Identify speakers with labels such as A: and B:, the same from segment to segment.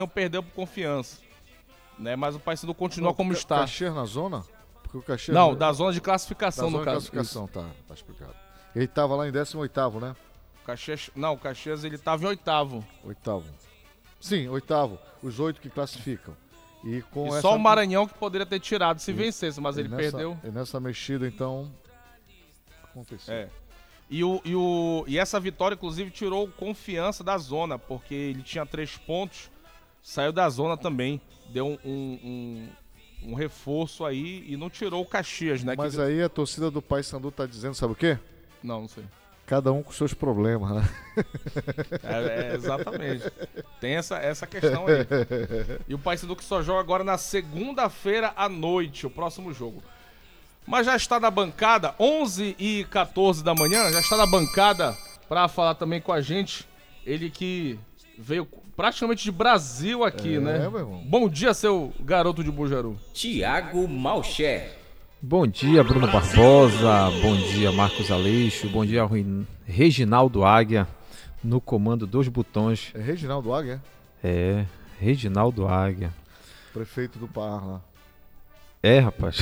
A: perdeu por Confiança, né? Mas o Paysandu continua como está.
B: Caxias na zona? Porque o Caxias
A: Não, da zona de classificação,
B: da zona
A: no caso.
B: de classificação, tá explicado. Ele tava lá em 18º, né?
A: O Caxias ele tava em 8º.
B: Oitavo. Sim, 8º. Os 8 que classificam. E
A: só o Maranhão que poderia ter tirado se vencesse, mas ele perdeu.
B: E nessa mexida, então, aconteceu.
A: E essa vitória, inclusive, tirou Confiança da zona, porque ele tinha 3 pontos, saiu da zona também. Deu um reforço aí e não tirou o Caxias, né?
B: Mas aí a torcida do Paysandu tá dizendo, sabe o quê?
A: Não sei.
B: Cada um com seus problemas, né?
A: Exatamente. Tem essa questão aí. E o Paysandu que só joga agora na segunda-feira à noite, o próximo jogo. Mas já está na bancada, 11h14 da manhã, já está na bancada para falar também com a gente. Ele que veio praticamente de Brasil aqui, né?
B: Meu irmão.
A: Bom dia, seu garoto de Bujaru.
C: Tiago Malcher.
D: Bom dia, Bruno Barbosa. Bom dia, Marcos Aleixo. Bom dia, Reginaldo Águia, no comando dos botões.
B: É Reginaldo Águia?
D: É, Reginaldo Águia.
B: Prefeito do Pará lá.
D: É, rapaz.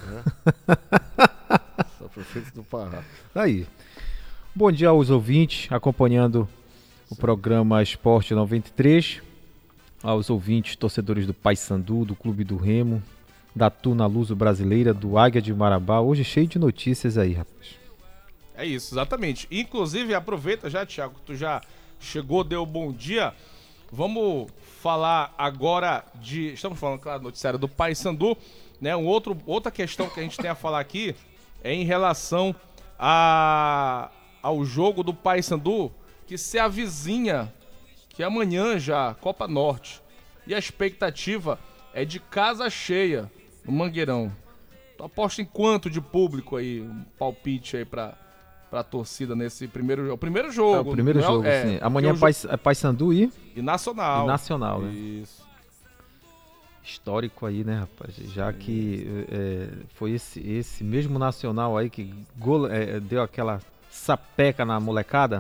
B: Só prefeito do Pará.
D: Aí. Bom dia aos ouvintes acompanhando o programa Esporte 93. Aos ouvintes, torcedores do Paysandu, do Clube do Remo, da Tuna Luso Brasileira, do Águia de Marabá. Hoje cheio de notícias aí, rapaz.
A: É isso, exatamente. Inclusive, aproveita já, Thiago, que tu já chegou, deu bom dia. Vamos falar agora de... Estamos falando, claro, do noticiário do Paysandu, né? Outra questão que a gente tem a falar aqui é em relação ao jogo do Paysandu, que se avizinha, que é amanhã já, Copa Norte. E a expectativa é de casa cheia no Mangueirão. Tu aposta em quanto de público aí, um palpite aí pra torcida nesse primeiro jogo? O primeiro jogo.
D: É o primeiro jogo, sim. Amanhã é Paysandu e
A: Nacional.
D: E Nacional, né?
A: Isso.
D: Histórico aí, né, rapaz? Já que foi esse mesmo Nacional aí que deu aquela sapeca na molecada.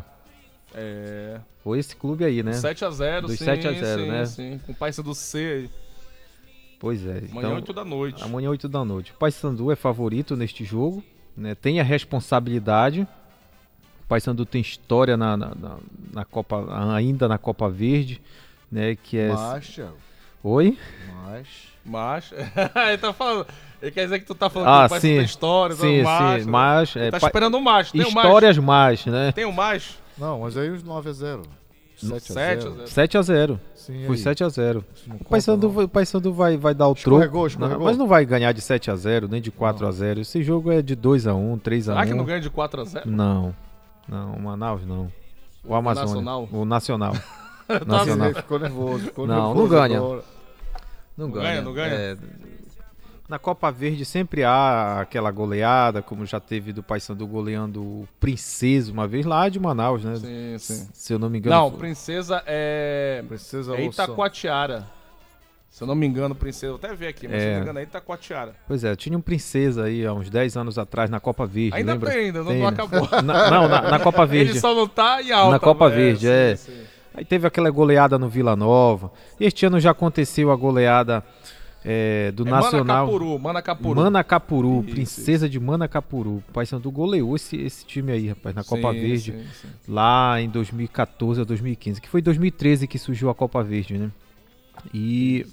D: Foi esse clube aí, né?
A: 7x0,
D: Dos
A: sim.
D: 7x0, né?
A: Sim, com o Paysandu C.
D: Pois é.
A: Amanhã, 8 da noite.
D: Amanhã, 8 da noite. O Paysandu é favorito neste jogo, né? Tem a responsabilidade. O Paysandu tem história na Copa, ainda na Copa Verde, né? Que é...
B: Thiago.
D: Oi?
A: Mas... ele tá falando... Ele quer dizer que tu tá falando que o Paysandu tem história,
D: sim,
A: macho,
D: mas...
A: Né? Tá esperando o macho. Tem
D: histórias mais, né?
A: Tem o macho?
B: Não, mas aí os 9x0. 7x0.
D: 7x0. Foi 7x0. O Paysandu vai dar o troco.
B: Escorregou.
D: Mas não vai ganhar de 7x0, nem de 4x0. Esse jogo é de 2x1, 3x1.
A: Será que não ganha de 4x0?
D: Não, o Manaus não. O Amazonas. O Nacional.
B: Nacional. Ficou nervoso.
D: Não ganha.
B: Agora.
A: Não ganha.
D: Na Copa Verde sempre há aquela goleada, como já teve do Paysandu goleando o Princesa uma vez lá de Manaus, né?
A: Sim.
D: Se eu não me engano.
A: Não, Princesa é Itacoatiara. Se eu não me engano, Princesa, vou até ver aqui, mas se eu não me engano é Itacoatiara.
D: Pois é, tinha um Princesa aí há uns 10 anos atrás na Copa Verde,
A: ainda
D: lembra?
A: Tem, não acabou.
D: Na Copa Verde.
A: Ele só não tá em alta.
D: Na Copa Verde,
A: sim.
D: Aí teve aquela goleada no Vila Nova. Este ano já aconteceu a goleada do Nacional. Manacapuru, Princesa de Manacapuru. O Paysandu goleou esse time aí, rapaz, na Copa Verde.
A: Sim.
D: Lá em 2014 a 2015, que foi em 2013 que surgiu a Copa Verde, né? E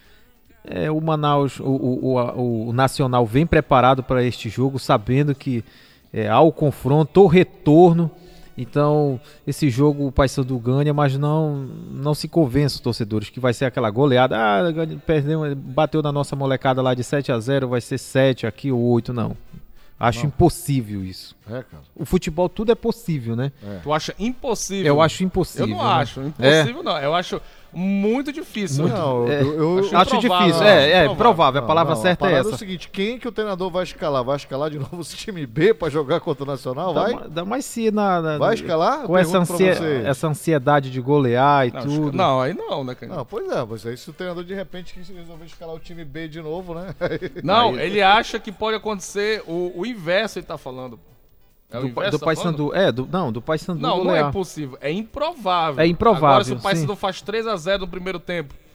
D: o Manaus, o Nacional vem preparado para este jogo, sabendo que há o confronto, o retorno. Então, esse jogo o Paysandu ganha, mas não se convença os torcedores que vai ser aquela goleada. Perdeu, bateu na nossa molecada lá de 7x0, vai ser 7 aqui ou 8, não. Acho impossível isso.
B: Cara.
D: O futebol tudo é possível, né?
A: Tu acha impossível?
D: Eu acho impossível.
A: Eu não acho impossível, não. Eu acho muito difícil.
B: Eu
D: acho difícil. Provável. A palavra certa é essa.
B: É o seguinte, quem que o treinador vai escalar? Vai escalar de novo esse time B pra jogar contra o Nacional?
D: Mas se
B: vai escalar?
D: Com essa ansiedade de golear e tudo.
A: Não, aí não, né, cara?
B: Não, pois é, mas aí se o treinador de repente resolver escalar o time B de novo, né?
A: Não, ele acha que pode acontecer o inverso, ele tá falando.
D: Do Paysandu. Do Paysandu.
A: Não é possível. É improvável.
D: É improvável.
A: Agora, se o Paysandu faz 3x0 no primeiro tempo